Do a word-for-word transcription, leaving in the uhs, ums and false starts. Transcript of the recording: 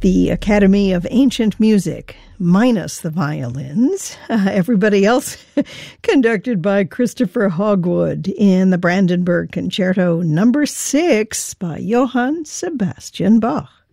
the Academy of Ancient Music, minus the violins. Uh, everybody else conducted by Christopher Hogwood in the Brandenburg Concerto number six by Johann Sebastian Bach.